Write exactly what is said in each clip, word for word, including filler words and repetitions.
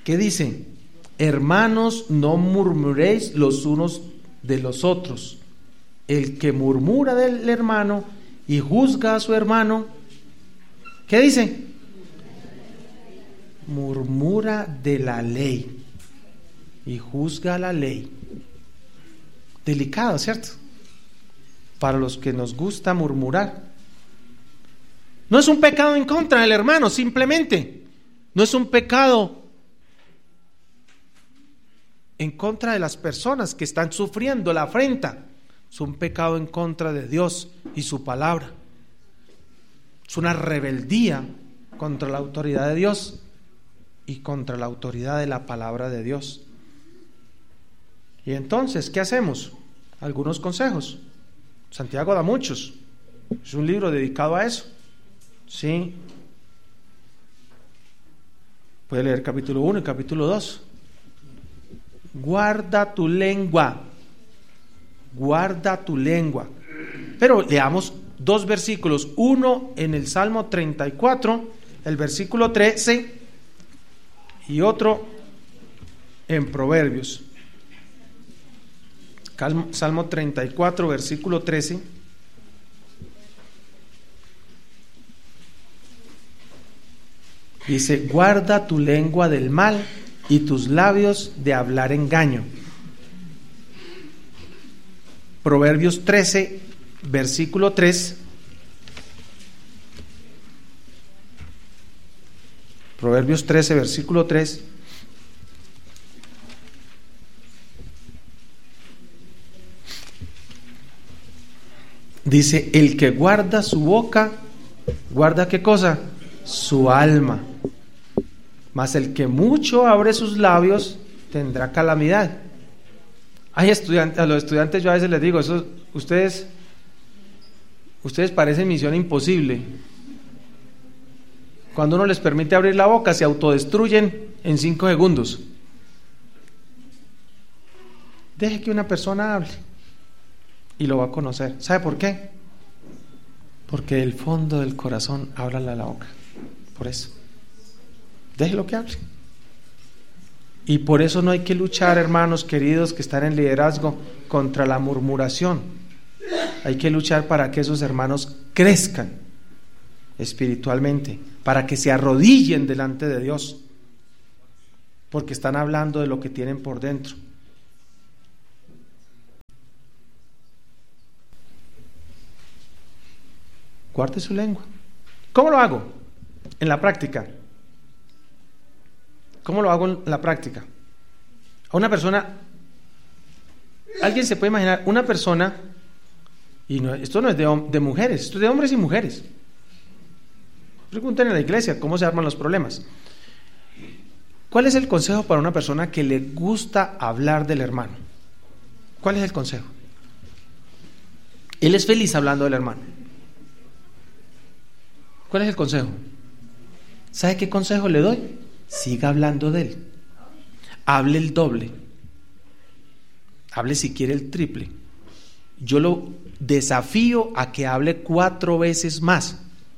¿Qué dice? Hermanos, no murmuréis los unos de los otros. El que murmura del hermano y juzga a su hermano, ¿qué dice? Murmura de la ley y juzga la ley. Delicado, ¿cierto? Para los que nos gusta murmurar. No es un pecado en contra del hermano, simplemente. No es un pecado en contra de las personas que están sufriendo la afrenta. Es un pecado en contra de Dios y su palabra. Es una rebeldía contra la autoridad de Dios y contra la autoridad de la palabra de Dios. Y entonces, ¿qué hacemos? Algunos consejos. Santiago da muchos. Es un libro dedicado a eso. Sí. Puede leer capítulo uno y capítulo dos. Guarda tu lengua. Guarda tu lengua. Pero leamos dos versículos. Uno en el Salmo treinta y cuatro, el versículo trece, y otro en Proverbios. Salmo treinta y cuatro, versículo trece. Dice: guarda tu lengua del mal y tus labios de hablar engaño. Proverbios trece, versículo tres. Proverbios trece, versículo tres. Dice: el que guarda su boca, ¿guarda qué cosa? Su alma. Mas el que mucho abre sus labios tendrá calamidad. Hay estudiantes, a los estudiantes yo a veces les digo, eso, ustedes, ustedes parecen misión imposible. Cuando uno les permite abrir la boca, se autodestruyen en cinco segundos. Deje que una persona hable y lo va a conocer. ¿Sabe por qué? Porque del fondo del corazón habla la boca. Por eso. Déjelo que hable. Y por eso no hay que luchar, hermanos queridos que están en liderazgo, contra la murmuración. Hay que luchar para que esos hermanos crezcan espiritualmente, para que se arrodillen delante de Dios, porque están hablando de lo que tienen por dentro. Guarde su lengua. ¿Cómo lo hago? En la práctica. ¿Cómo lo hago en la práctica? A una persona, alguien se puede imaginar, una persona, y no, esto no es de, de mujeres, esto es de hombres y mujeres. Pregunten en la iglesia cómo se arman los problemas. ¿Cuál es el consejo para una persona que le gusta hablar del hermano? ¿Cuál es el consejo? Él es feliz hablando del hermano. ¿Cuál es el consejo? ¿Sabe qué consejo le doy? Siga hablando de él. Hable el doble. Hable si quiere el triple. Yo lo desafío a que hable cuatro veces más.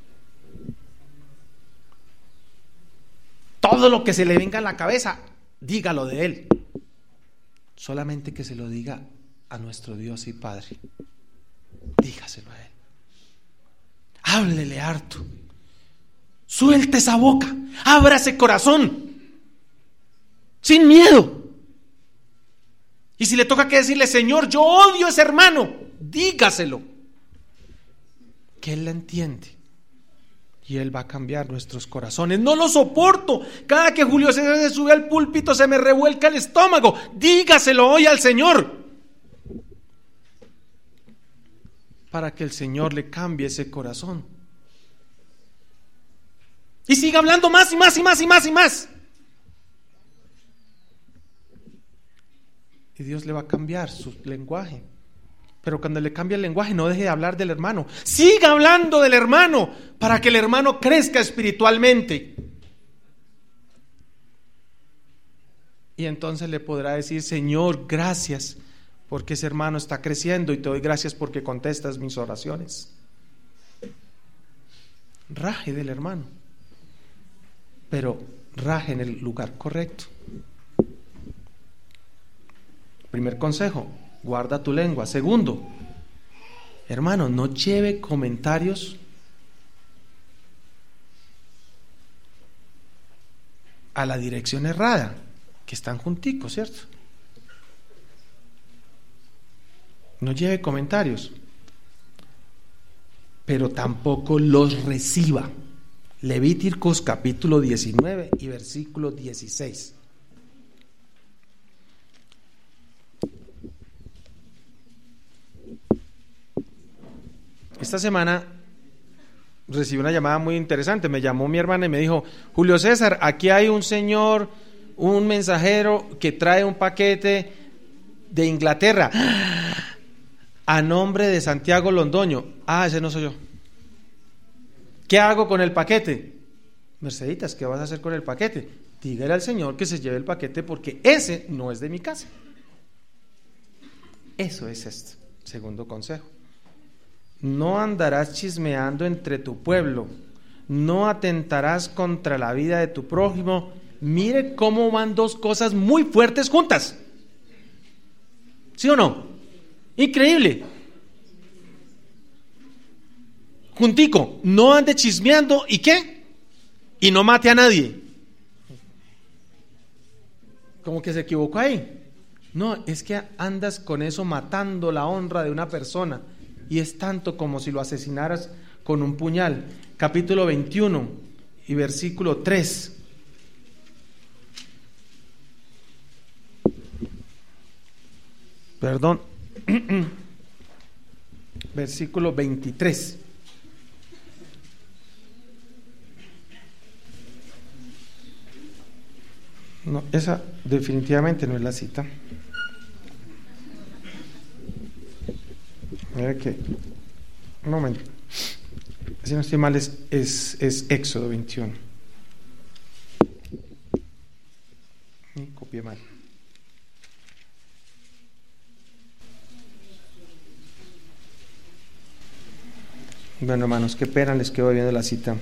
Todo lo que se le venga a la cabeza, dígalo de él. Solamente que se lo diga a nuestro Dios y Padre. Dígaselo a él. Háblele harto. Suelte esa boca, abra ese corazón, sin miedo. Y si le toca que decirle: Señor, yo odio a ese hermano, dígaselo, que él la entiende y él va a cambiar nuestros corazones. No lo soporto, cada que Julio César se sube al púlpito se me revuelca el estómago. Dígaselo hoy al Señor, para que el Señor le cambie ese corazón. Y siga hablando más y más y más y más y más. Y Dios le va a cambiar su lenguaje. Pero cuando le cambie el lenguaje, no deje de hablar del hermano. Siga hablando del hermano para que el hermano crezca espiritualmente. Y entonces le podrá decir: Señor, gracias porque ese hermano está creciendo y te doy gracias porque contestas mis oraciones. Raje del hermano. Pero raje en el lugar correcto. Primer consejo, guarda tu lengua. Segundo, hermano, no lleve comentarios a la dirección errada, que están junticos, ¿cierto? No lleve comentarios, pero tampoco los reciba. Levíticos capítulo diecinueve y versículo dieciséis. Esta semana recibí una llamada muy interesante. Me llamó mi hermana y me dijo: Julio César, aquí hay un señor, un mensajero que trae un paquete de Inglaterra a nombre de Santiago Londoño. Ah, ese no soy yo. ¿Qué hago con el paquete? Merceditas, ¿qué vas a hacer con el paquete? Dígale al Señor que se lleve el paquete, porque ese no es de mi casa. Eso es esto. Segundo consejo: no andarás chismeando entre tu pueblo, no atentarás contra la vida de tu prójimo. Mire cómo van dos cosas muy fuertes juntas. ¿Sí o no? Increíble. Juntico, no ande chismeando. ¿Y qué? Y no mate a nadie. Como que se equivocó ahí. No, es que andas con eso matando la honra de una persona, y es tanto como si lo asesinaras con un puñal. Capítulo veintiuno y versículo tres. Perdón. Versículo veintitrés. No, esa definitivamente no es la cita. Mira que, un momento, si no estoy mal, es, es, es Éxodo veintiuno. Y copié mal. Bueno, hermanos, qué pena, les quedo viendo la cita.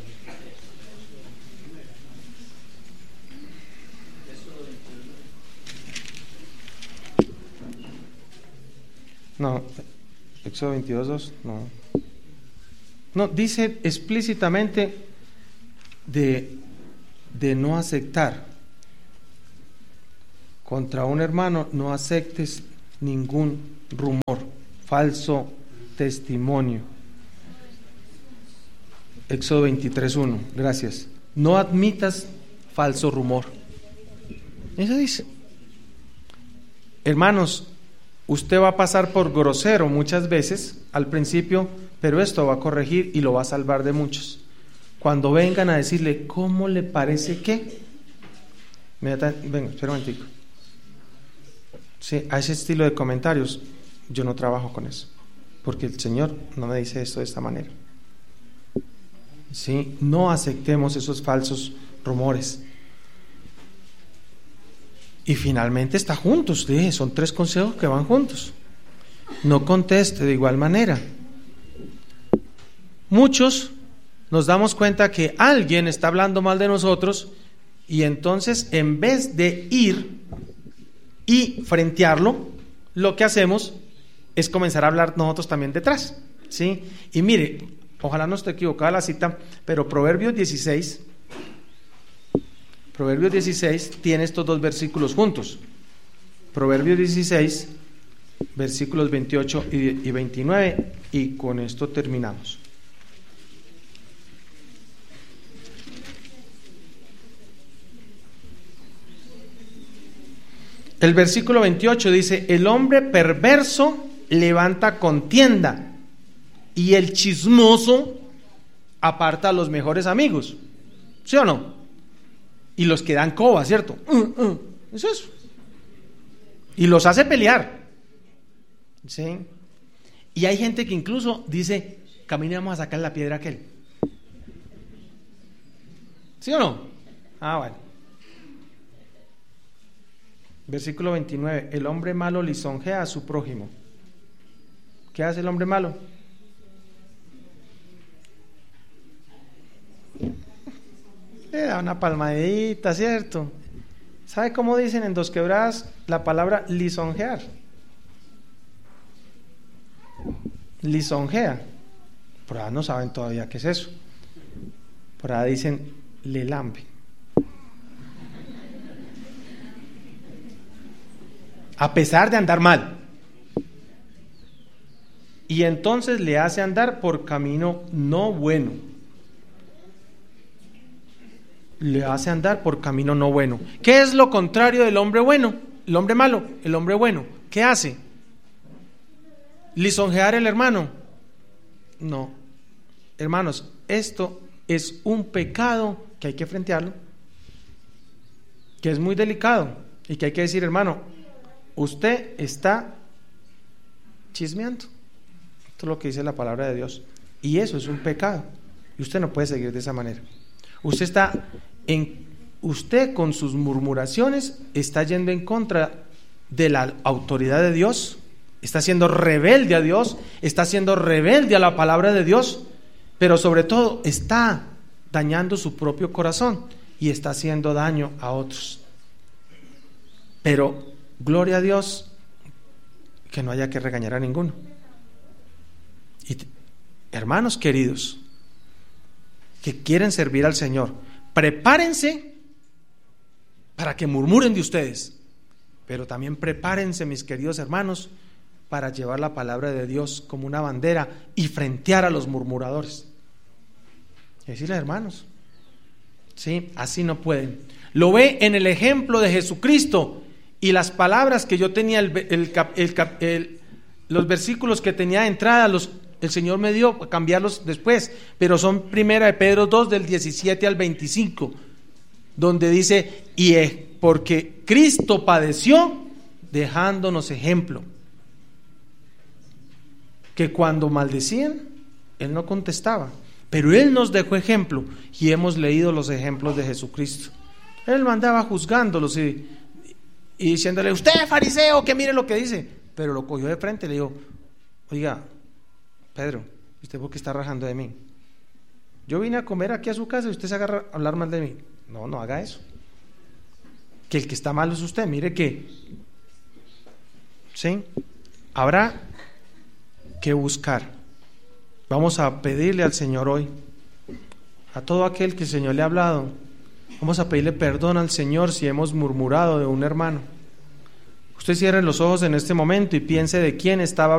No, Éxodo veintidós, dos, no. No, dice explícitamente de, de no aceptar. Contra un hermano no aceptes ningún rumor, falso testimonio. Éxodo veintitrés, uno, gracias. No admitas falso rumor. Eso dice. Hermanos, usted va a pasar por grosero muchas veces al principio, pero esto va a corregir y lo va a salvar de muchos. Cuando vengan a decirle, ¿cómo le parece que? Venga, espera un momentico. Sí, a ese estilo de comentarios yo no trabajo con eso, porque el Señor no me dice esto de esta manera. Sí, no aceptemos esos falsos rumores. Y finalmente está juntos, dije, son tres consejos que van juntos. No conteste de igual manera. Muchos nos damos cuenta que alguien está hablando mal de nosotros, y entonces en vez de ir y frentearlo, lo que hacemos es comenzar a hablar nosotros también detrás, ¿sí? Y mire, ojalá no esté equivocada la cita, pero Proverbios dieciséis Proverbios dieciséis tiene estos dos versículos juntos. Proverbios dieciséis, versículos veintiocho y veintinueve, y con esto terminamos. El versículo veintiocho dice: el hombre perverso levanta contienda, y el chismoso aparta a los mejores amigos. ¿Sí o no? Y los que dan coba, ¿cierto? Uh, uh, es eso. Y los hace pelear. ¿Sí? Y hay gente que incluso dice: caminemos a sacar la piedra a aquel. ¿Sí o no? Ah, bueno. Versículo veintinueve: el hombre malo lisonjea a su prójimo. ¿Qué hace el hombre malo? Le da una palmadita, ¿cierto? ¿Sabe cómo dicen en Dos Quebradas la palabra lisonjear? Lisonjea. Por allá no saben todavía qué es eso. Por allá dicen le lambe. A pesar de andar mal. Y entonces le hace andar por camino no bueno. Le hace andar por camino no bueno. ¿Qué es lo contrario del hombre bueno? El hombre malo, el hombre bueno. ¿Qué hace? ¿Lisonjear al hermano? No. Hermanos, esto es un pecado que hay que frentearlo, que es muy delicado y que hay que decir, hermano, usted está chismeando. Esto es lo que dice la palabra de Dios. Y eso es un pecado. Y usted no puede seguir de esa manera. Usted está en, usted con sus murmuraciones está yendo en contra de la autoridad de Dios, está siendo rebelde a Dios, está siendo rebelde a la palabra de Dios, pero sobre todo está dañando su propio corazón y está haciendo daño a otros. Pero gloria a Dios que no haya que regañar a ninguno. Y hermanos queridos que quieren servir al Señor, prepárense para que murmuren de ustedes, pero también prepárense, mis queridos hermanos, para llevar la palabra de Dios como una bandera y frentear a los murmuradores. Y decirle, hermanos, sí, así no pueden. Lo ve en el ejemplo de Jesucristo y las palabras que yo tenía, el, el, el, el, los versículos que tenía de entrada, los el Señor me dio para cambiarlos después, pero son primera de Pedro dos del diecisiete al veinticinco, donde dice, y es porque Cristo padeció dejándonos ejemplo, que cuando maldecían, Él no contestaba, pero Él nos dejó ejemplo, y hemos leído los ejemplos de Jesucristo. Él no andaba juzgándolos y, y diciéndole, usted fariseo, que mire lo que dice, pero lo cogió de frente y le dijo, oiga, Pedro, ¿usted por qué está rajando de mí? Yo vine a comer aquí a su casa y usted se agarra a hablar mal de mí. No, no haga eso. Que el que está mal es usted. Mire que, ¿sí? Habrá que buscar. Vamos a pedirle al Señor hoy, a todo aquel que el Señor le ha hablado, vamos a pedirle perdón al Señor si hemos murmurado de un hermano. Usted cierre los ojos en este momento y piense de quién estaba